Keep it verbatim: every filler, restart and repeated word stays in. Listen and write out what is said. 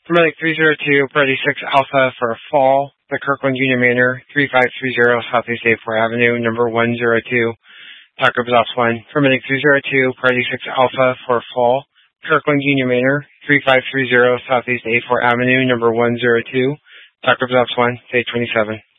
Permitting three zero two, Party six Alpha for a fall, the Kirkland Union Manor, three five three zero Southeast A four Avenue, number one zero two, Taco Bell one. Permitting three zero two, Party six Alpha for a fall, Kirkland Union Manor, three five three zero Southeast A four Avenue, number one zero two, Taco Bell one, day twenty-seven.